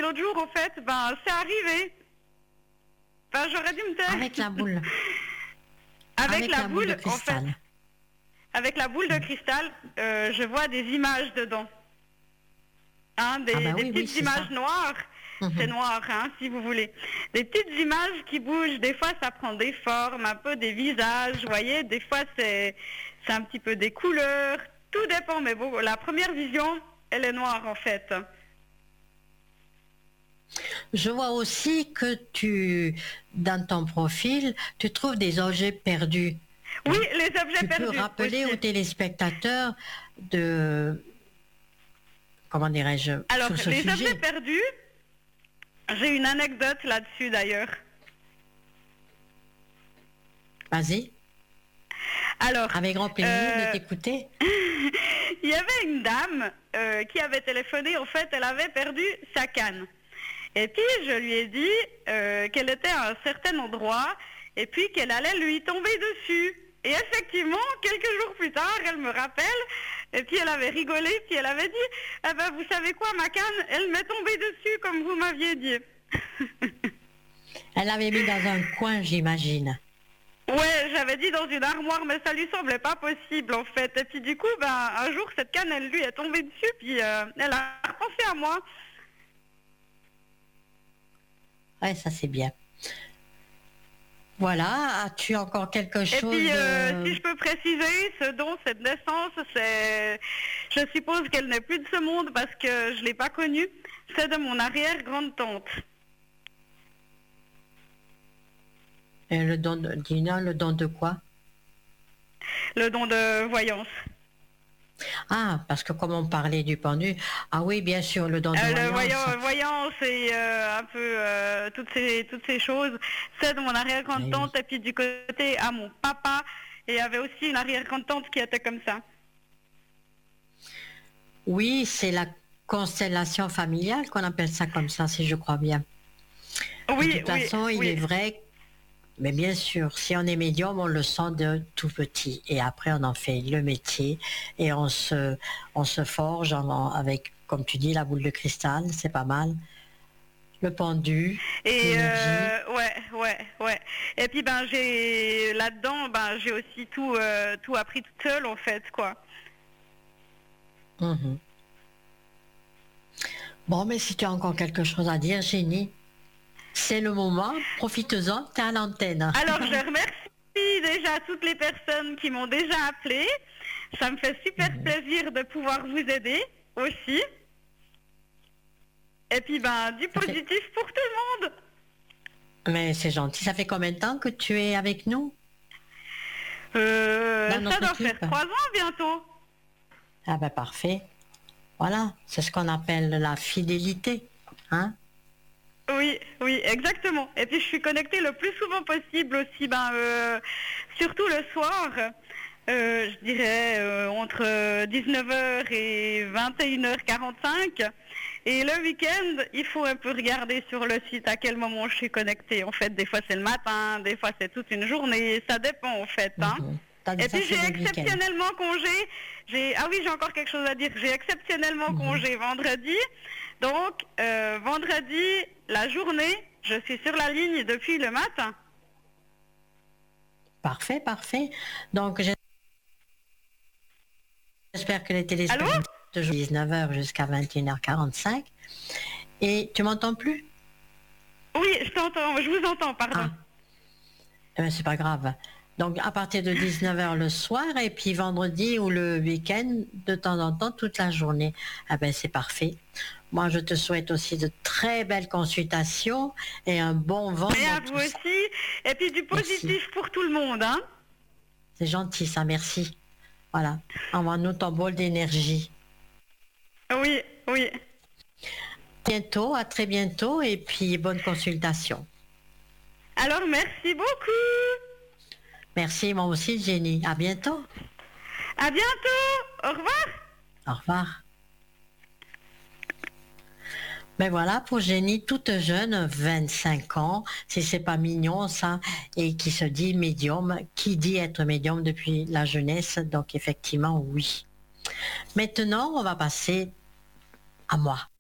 l'autre jour, en fait, ben, c'est arrivé. Ben, j'aurais dû me taire. Avec la boule. Avec la boule de boule, en fait. cristal. Avec la boule de cristal, je vois des images dedans. Hein, des Oui, petites c'est images ça. noires. C'est noir, hein, si vous voulez. Des petites images qui bougent. Des fois, ça prend des formes, un peu des visages, vous voyez. Des fois, c'est un petit peu des couleurs. Tout dépend, mais bon, la première vision, elle est noire, en fait. Je vois aussi que dans ton profil, tu trouves des objets perdus. Oui, les objets tu perdus. Tu peux rappeler aussi aux téléspectateurs de... Comment dirais-je? Alors, sur ce les sujet. objets perdus, j'ai une anecdote là-dessus, d'ailleurs. Vas-y. Alors, avec grand plaisir de t'écouter. Il y avait une dame qui avait téléphoné, en fait, elle avait perdu sa canne. Et puis, je lui ai dit qu'elle était à un certain endroit et puis qu'elle allait lui tomber dessus. Et effectivement, quelques jours plus tard, elle me rappelle, et puis elle avait rigolé, puis elle avait dit « Eh ben, vous savez quoi, ma canne, elle m'est tombée dessus, comme vous m'aviez dit. » Elle l'avait mis dans un coin, j'imagine. Ouais, j'avais dit dans une armoire, mais ça lui semblait pas possible, en fait. Et puis du coup, ben, un jour, cette canne, elle lui est tombée dessus, puis elle a repensé à moi. Ouais, ça c'est bien. Voilà, as-tu encore quelque chose? Et puis, si je peux préciser, ce don, cette naissance, c'est... Je suppose qu'elle n'est plus de ce monde parce que je l'ai pas connue. C'est de mon arrière-grande-tante. Et le don de Dina, le don de quoi? Le don de voyance. Ah, parce que comme on parlait du pendu, ah oui, bien sûr, le don de voyance. Voyance et un peu toutes ces choses, c'est de mon arrière-grande-tante. Oui. Et puis du côté à mon papa, et il y avait aussi une arrière-grande-tante qui était comme ça. Oui, c'est la constellation familiale qu'on appelle ça comme ça, si je crois bien. Oui, de toute façon, il est vrai, mais bien sûr, si on est médium, on le sent de tout petit. Et après, on en fait le métier et on se forge avec, comme tu dis, la boule de cristal, c'est pas mal. Le pendu, et l'énergie. Ouais. Et puis ben j'ai là-dedans, ben j'ai aussi tout appris toute seule en fait, quoi. Mm-hmm. Bon, mais si tu as encore quelque chose à dire, Jenny, c'est le moment, profite-en, t'es à l'antenne. Alors je remercie déjà toutes les personnes qui m'ont déjà appelé. Ça me fait super plaisir de pouvoir vous aider aussi. Et puis ben du positif pour tout le monde. Mais c'est gentil. Ça fait combien de temps que tu es avec nous? Ça doit faire 3 ans bientôt. Ah ben parfait. Voilà, c'est ce qu'on appelle la fidélité, hein? Oui, exactement. Et puis je suis connectée le plus souvent possible aussi, surtout le soir, je dirais entre 19h et 21h45. Et le week-end, il faut un peu regarder sur le site à quel moment je suis connectée. En fait, des fois c'est le matin, des fois c'est toute une journée, ça dépend en fait. Hein. Et puis j'ai exceptionnellement congé. Ah oui, j'ai encore quelque chose à dire. J'ai exceptionnellement congé vendredi. Donc, vendredi, la journée, je suis sur la ligne depuis le matin. Parfait. Donc, j'espère que les téléspectateurs de 19h jusqu'à 21h45. Et tu m'entends plus? Oui, je vous entends, pardon. Ah. Eh bien, c'est pas grave. Donc, à partir de 19h le soir, et puis vendredi ou le week-end, de temps en temps, toute la journée. Ah ben, c'est parfait. Moi, je te souhaite aussi de très belles consultations et un bon vent. Et à vous aussi. Et puis du positif pour tout le monde, hein. C'est gentil, ça, merci. Voilà. Envoie-nous ton bol d'énergie. Oui. Bientôt, à très bientôt, et puis bonne consultation. Alors, merci beaucoup. Merci, moi aussi, Jenny. À bientôt. À bientôt. Au revoir. Au revoir. Ben voilà, pour Jenny, toute jeune, 25 ans, si c'est pas mignon ça, et qui se dit médium, qui dit être médium depuis la jeunesse, donc effectivement oui. Maintenant, on va passer à moi.